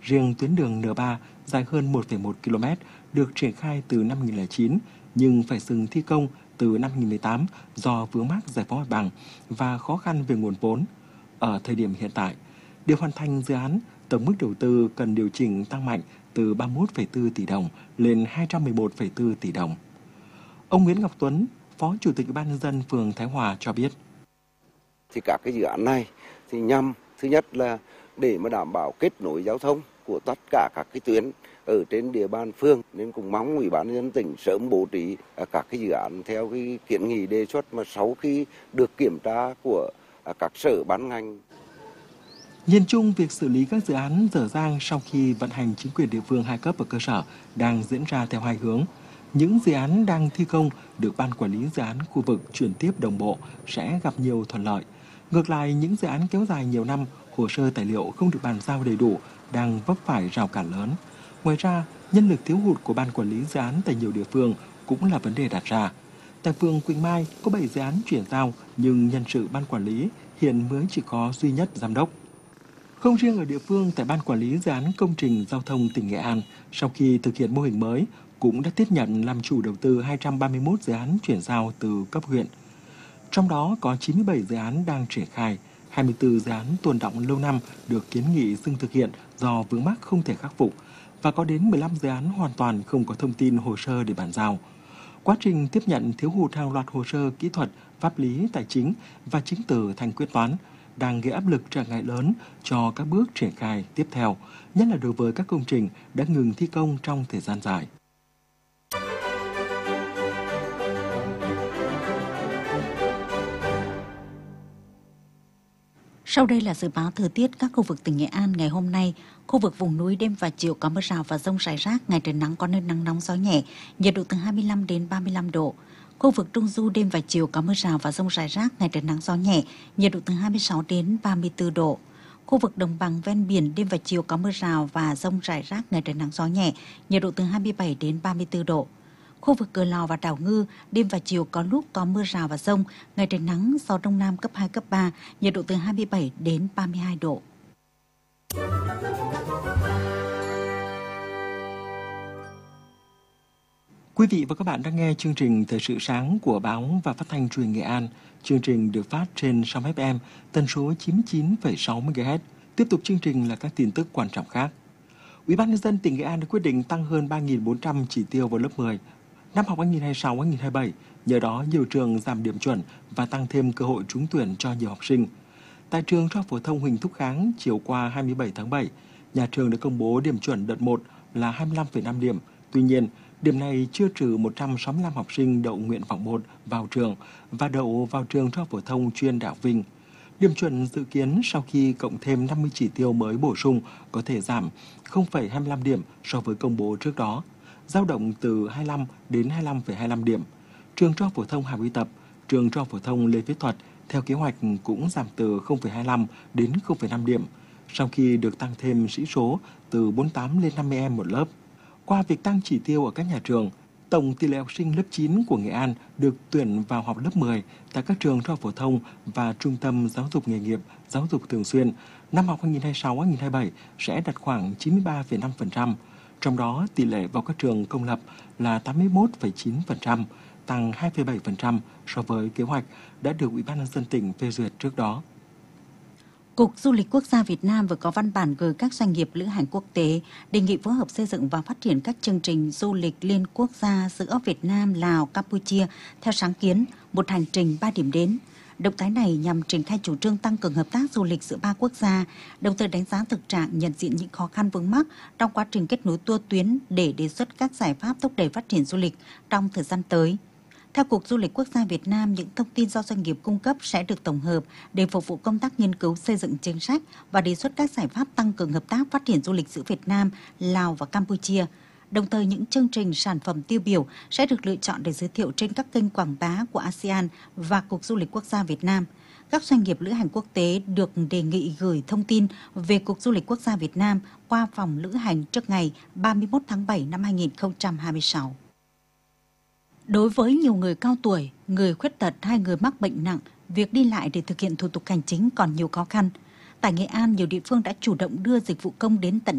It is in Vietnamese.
Riêng tuyến đường N3 dài hơn 1,1 km được triển khai từ năm 2009 nhưng phải dừng thi công từ năm 2018 do vướng mắc giải phóng mặt bằng và khó khăn về nguồn vốn. Ở thời điểm hiện tại, để hoàn thành dự án, tổng mức đầu tư cần điều chỉnh tăng mạnh từ 31,4 tỷ đồng lên 211,4 tỷ đồng. Ông Nguyễn Ngọc Tuấn, Phó Chủ tịch Ủy ban nhân dân phường Thái Hòa cho biết. Thì các cái dự án này thì nhằm thứ nhất là để mà đảm bảo kết nối giao thông của tất cả các cái tuyến ở trên địa bàn phường, nên cũng mong Ủy ban nhân dân tỉnh sớm bố trí các cái dự án theo cái kiến nghị đề xuất mà sau khi được kiểm tra của các sở ban ngành. Nhìn chung, việc xử lý các dự án dở dang sau khi vận hành chính quyền địa phương hai cấp ở cơ sở đang diễn ra theo hai hướng. Những dự án đang thi công được Ban Quản lý Dự án khu vực chuyển tiếp đồng bộ sẽ gặp nhiều thuận lợi. Ngược lại, những dự án kéo dài nhiều năm, hồ sơ tài liệu không được bàn giao đầy đủ đang vấp phải rào cản lớn. Ngoài ra, nhân lực thiếu hụt của Ban Quản lý Dự án tại nhiều địa phương cũng là vấn đề đặt ra. Tại phường Quỳnh Mai có 7 dự án chuyển giao nhưng nhân sự Ban Quản lý hiện mới chỉ có duy nhất giám đốc. Không riêng ở địa phương, tại Ban Quản lý Dự án Công trình Giao thông tỉnh Nghệ An, sau khi thực hiện mô hình mới, cũng đã tiếp nhận làm chủ đầu tư 231 dự án chuyển giao từ cấp huyện. Trong đó có 97 dự án đang triển khai, 24 dự án tồn đọng lâu năm được kiến nghị dừng thực hiện do vướng mắc không thể khắc phục, và có đến 15 dự án hoàn toàn không có thông tin hồ sơ để bàn giao. Quá trình tiếp nhận thiếu hụt hàng loạt hồ sơ kỹ thuật, pháp lý, tài chính và chứng từ thành quyết toán đang gây áp lực trở ngại lớn cho các bước triển khai tiếp theo, nhất là đối với các công trình đã ngừng thi công trong thời gian dài. Sau đây là dự báo thời tiết các khu vực tỉnh Nghệ An ngày hôm nay. Khu vực vùng núi đêm và chiều có mưa rào và dông rải rác, ngày trời nắng có nơi nắng nóng gió nhẹ, nhiệt độ từ 25 đến 35 độ. Khu vực Trung Du đêm và chiều có mưa rào và dông rải rác, ngày trời nắng gió nhẹ, nhiệt độ từ 26 đến 34 độ. Khu vực đồng bằng ven biển đêm và chiều có mưa rào và dông rải rác, ngày trời nắng gió nhẹ, nhiệt độ từ 27 đến 34 độ. Khu vực Cửa Lò và đảo Ngư, đêm và chiều có lúc có mưa rào và dông, ngày trời nắng, gió đông nam cấp 2, cấp 3, nhiệt độ từ 27 đến 32 độ. Quý vị và các bạn đang nghe chương trình Thời sự sáng của Báo và Phát thanh Truyền Nghệ An. Chương trình được phát trên sóng FM, tần số 99,6 MHz. Tiếp tục chương trình là các tin tức quan trọng khác. Ủy ban nhân dân tỉnh Nghệ An đã quyết định tăng hơn 3.400 chỉ tiêu vào lớp 10 năm học 2026-2027, nhờ đó nhiều trường giảm điểm chuẩn và tăng thêm cơ hội trúng tuyển cho nhiều học sinh. Tại trường Trung học phổ thông Huỳnh Thúc Kháng, chiều qua 27 tháng 7, nhà trường đã công bố điểm chuẩn đợt 1 là 25,5 điểm. Tuy nhiên, điểm này chưa trừ 165 học sinh đậu nguyện vọng 1 vào trường và đậu vào trường Trung học phổ thông chuyên Đại học Vinh. Điểm chuẩn dự kiến sau khi cộng thêm 50 chỉ tiêu mới bổ sung có thể giảm 0,25 điểm so với công bố trước đó, dao động từ 25 đến 25,25 điểm. Trường Trung học phổ thông Hà Huy Tập, trường Trung học phổ thông Lê Viết Thuật theo kế hoạch cũng giảm từ 0,25 đến 0,5 điểm, sau khi được tăng thêm sĩ số từ 48 lên 50 em một lớp. Qua việc tăng chỉ tiêu ở các nhà trường, tổng tỷ lệ học sinh lớp 9 của Nghệ An được tuyển vào học lớp 10 tại các trường trung học phổ thông và trung tâm giáo dục nghề nghiệp, giáo dục thường xuyên năm học 2026-2027 sẽ đạt khoảng 93,5%. Trong đó, tỷ lệ vào các trường công lập là 81,9%, tăng 2,7% so với kế hoạch đã được Ủy ban nhân dân tỉnh phê duyệt trước đó. Cục Du lịch Quốc gia Việt Nam vừa có văn bản gửi các doanh nghiệp lữ hành quốc tế đề nghị phối hợp xây dựng và phát triển các chương trình du lịch liên quốc gia giữa Việt Nam, Lào, Campuchia theo sáng kiến một hành trình 3 điểm đến. Động thái này nhằm triển khai chủ trương tăng cường hợp tác du lịch giữa ba quốc gia, đồng thời đánh giá thực trạng, nhận diện những khó khăn vướng mắc trong quá trình kết nối tour tuyến để đề xuất các giải pháp thúc đẩy phát triển du lịch trong thời gian tới. Theo Cục Du lịch Quốc gia Việt Nam, những thông tin do doanh nghiệp cung cấp sẽ được tổng hợp để phục vụ công tác nghiên cứu xây dựng chính sách và đề xuất các giải pháp tăng cường hợp tác phát triển du lịch giữa Việt Nam, Lào và Campuchia. Đồng thời, những chương trình sản phẩm tiêu biểu sẽ được lựa chọn để giới thiệu trên các kênh quảng bá của ASEAN và Cục Du lịch Quốc gia Việt Nam. Các doanh nghiệp lữ hành quốc tế được đề nghị gửi thông tin về Cục Du lịch Quốc gia Việt Nam qua phòng lữ hành trước ngày 31 tháng 7 năm 2026. Đối với nhiều người cao tuổi, người khuyết tật hay người mắc bệnh nặng, việc đi lại để thực hiện thủ tục hành chính còn nhiều khó khăn. Tại Nghệ An, nhiều địa phương đã chủ động đưa dịch vụ công đến tận